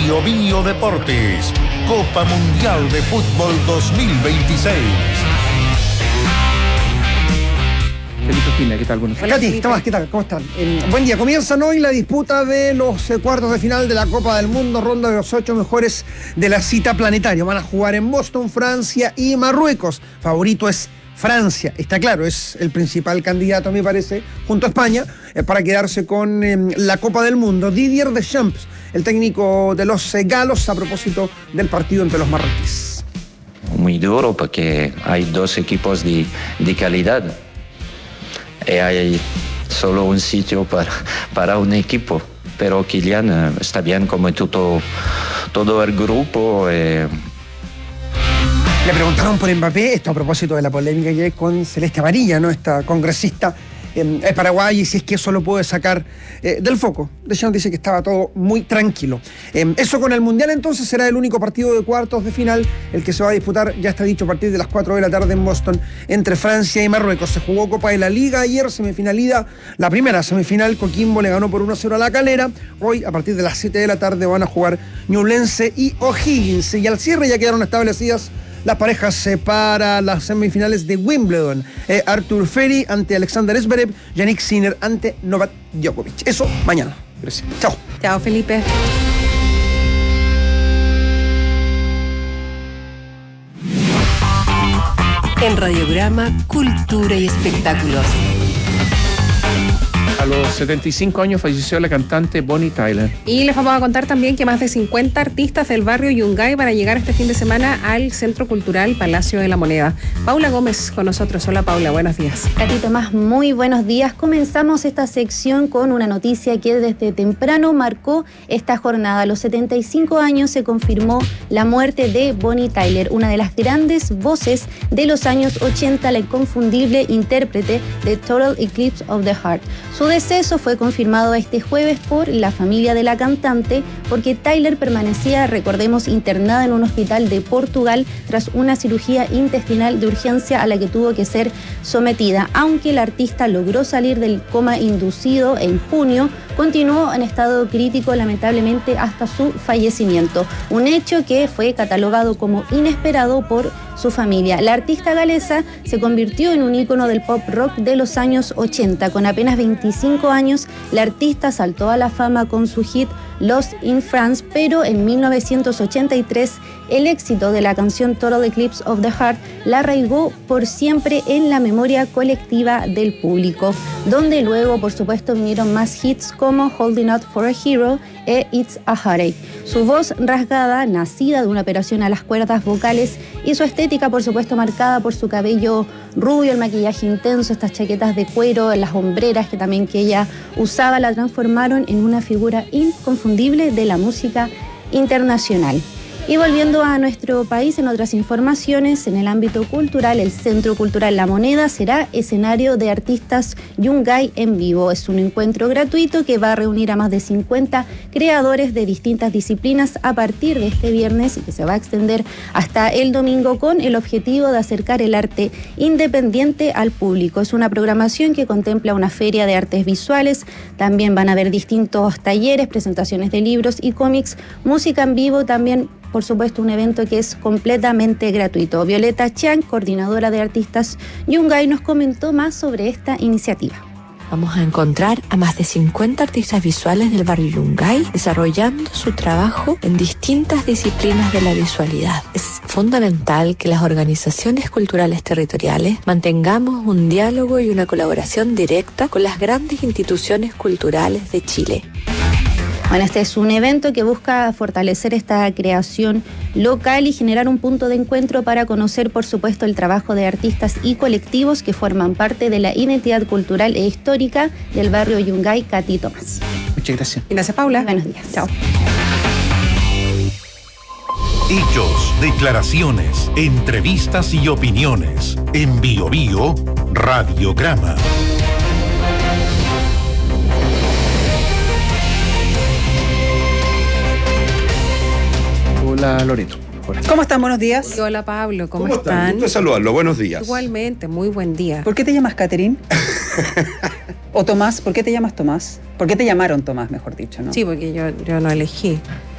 Bio Bio Deportes, Copa Mundial de Fútbol 2026. Felipe Pina, ¿qué tal? Buenos días. Katy, Tomás, ¿qué tal? ¿Cómo están? Buen día. Comienzan hoy la disputa de los cuartos de final de la Copa del Mundo, ronda de los 8 mejores de la cita planetaria. Van a jugar en Boston, Francia y Marruecos. Favorito es Francia, está claro, es el principal candidato, me parece, junto a España, para quedarse con la Copa del Mundo. Didier Deschamps, el técnico de los galos, a propósito del partido entre los marroquíes. Muy duro porque hay dos equipos de calidad. Hay solo un sitio para un equipo, pero Kylian está bien como todo el grupo. Le preguntaron por Mbappé, esto a propósito de la polémica que hay con Celeste Amarilla, ¿no? Esta congresista Paraguay, y si es que eso lo puede sacar del foco. Deschamps dice que estaba todo muy tranquilo. Eso con el Mundial, entonces, será el único partido de cuartos de final, el que se va a disputar, ya está dicho, a partir de las 4 de la tarde en Boston, entre Francia y Marruecos. Se jugó Copa de la Liga ayer, semifinalidad, la primera semifinal, Coquimbo le ganó por 1-0 a La Calera. Hoy, a partir de las 7 de la tarde, van a jugar Ñublense y O'Higgins. Y al cierre ya quedaron establecidas las parejas para las semifinales de Wimbledon. Artur Ferry ante Alexander Zverev, Jannik Sinner ante Novak Djokovic. Eso mañana. Gracias. Chao. Chao, Felipe. En Radiograma, Cultura y Espectáculos. A los 75 años falleció la cantante Bonnie Tyler. Y les vamos a contar también que más de 50 artistas del barrio Yungay van a llegar este fin de semana al Centro Cultural Palacio de la Moneda. Paula Gómez con nosotros. Hola, Paula, buenos días. Katy, Tomás, muy buenos días. Comenzamos esta sección con una noticia que desde temprano marcó esta jornada. A los 75 años se confirmó la muerte de Bonnie Tyler, una de las grandes voces de los años 80, la inconfundible intérprete de Total Eclipse of the Heart. Su deceso fue confirmado este jueves por la familia de la cantante, porque Tyler permanecía, recordemos, internada en un hospital de Portugal tras una cirugía intestinal de urgencia a la que tuvo que ser sometida. Aunque el artista logró salir del coma inducido en junio, continuó en estado crítico lamentablemente hasta su fallecimiento. Un hecho que fue catalogado como inesperado por su familia. La artista galesa se convirtió en un ícono del pop rock de los años 80. Con apenas 25 años, la artista saltó a la fama con su hit Lost in France, pero en 1983 el éxito de la canción Total Eclipse of the Heart la arraigó por siempre en la memoria colectiva del público, donde luego, por supuesto, vinieron más hits como Holding Out for a Hero e It's a Heartache. Su voz rasgada, nacida de una operación a las cuerdas vocales, y su estética, por supuesto, marcada por su cabello rubio, el maquillaje intenso, estas chaquetas de cuero, las hombreras que también que ella usaba, la transformaron en una figura inconfundible de la música internacional. Y volviendo a nuestro país, en otras informaciones, en el ámbito cultural, el Centro Cultural La Moneda será escenario de artistas Yungay en vivo. Es un encuentro gratuito que va a reunir a más de 50 creadores de distintas disciplinas a partir de este viernes y que se va a extender hasta el domingo, con el objetivo de acercar el arte independiente al público. Es una programación que contempla una feria de artes visuales, también van a haber distintos talleres, presentaciones de libros y cómics, música en vivo, también por supuesto un evento que es completamente gratuito. Violeta Chang, coordinadora de artistas Yungay, nos comentó más sobre esta iniciativa. Vamos a encontrar a más de 50 artistas visuales del barrio Yungay desarrollando su trabajo en distintas disciplinas de la visualidad. Es fundamental que las organizaciones culturales territoriales mantengamos un diálogo y una colaboración directa con las grandes instituciones culturales de Chile. Bueno, este es un evento que busca fortalecer esta creación local y generar un punto de encuentro para conocer, por supuesto, el trabajo de artistas y colectivos que forman parte de la identidad cultural e histórica del barrio Yungay. Katy, Tomás. Muchas gracias. Gracias, Paula. Buenos días. Chao. Hechos, declaraciones, entrevistas y opiniones. En Bio Bio, Radiograma. Hola, Loreto. Hola. ¿Cómo están? Buenos días. Hola, Pablo. ¿Cómo están? Gusto saludarlo. Buenos días. Igualmente, muy buen día. ¿Por qué te llamas Catherine? ¿O Tomás? ¿Por qué te llamas Tomás? ¿Por qué te llamaron Tomás, mejor dicho, no? Sí, porque yo no elegí.